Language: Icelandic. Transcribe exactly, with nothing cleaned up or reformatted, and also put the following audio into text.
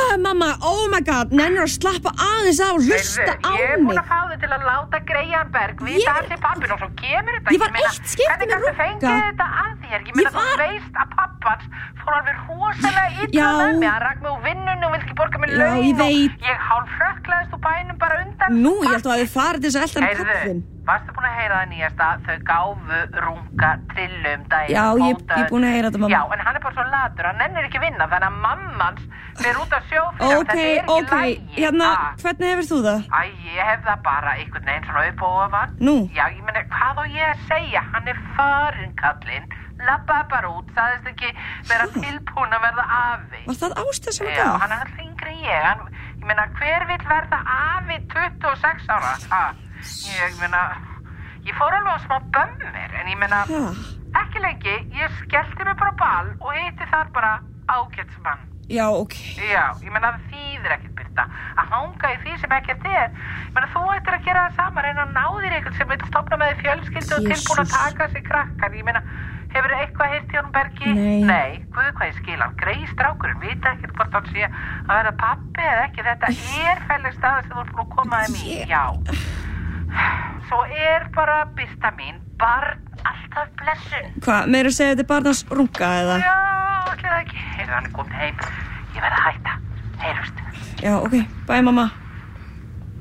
oh, mamma, oh my god, nennir að slappa aðeins á, hlusta á mig. Ég er búin að fá þig til að láta Greyjan Berg vita allir pappin og svo kemur þetta. Ég var eitt skipti með Rúkka. Hvernig kanntu fengið þetta að þér? Ég meina þú veist að pappans fór alveg rosalega illa með mig. Hann rak mig úr vinnunni og vill ekki borga mig laun. Já, ég veit. Ég hálf hrökklaðist úr bænum bara undan. Nú, ég held að þið farið til þess að elda hann pappin. Varstu búin að heyra það nýjasta? Þau gáfu Rúnga trillu um daginn. Já, ég er búin að heyra þetta, mamma. Já, en hann er bara svo latur, hann nennir ekki vinna, þannig að mammans fer út að sjófina. Ok, ok, hérna, hvernig hefur þú það? Æ, ég hef það bara einhvern veginn svona upp og ofan. Nú? Já, ég meni, hvað á ég að segja? Hann er farinn, kallinn. Labbaði bara út, sagðist ekki vera tilbúin að verða afi. Var það Ásta sem var það? Já, hann er alltaf yngri en ég. Hann, ég meina, hver vill verða afi tuttugu og sex ára? Ha, ég meina, ég fór alveg á smá bömmir, en ég meina, ha. Ekki lengi, ég skellti mig bara á ball og hitti þar bara ágætsmann. Já, ok. Já, ég meina, það þýðir ekkert, Birta, að hanga í því sem ekkert er. Ég meina, þú ættir að gera það sama, reyna að ná þér eitthvað sem vil stofna með því fjölskyldu og tilbúin að taka sig krakkan. Ég meina, hefur þið eitthvað heyrt í honum Bergi? Nei. Nei, guð hvað ég skil hann. Grey strákurinn, vita ekkert hvort hann sé að verða pabbi eða ekki. Þetta er fæleg stað sem þú ert búin að koma þeim í. Já. Svo er bara, Birta mín, barn alltaf blessun. Hvað, meira að segja þetta er barnans Rúnga eða? Já, allir það ekki. Heyrðu, hann er komin heim. Ég verð að hætta. Heyrjumst. Já, ok. Bye, mamma.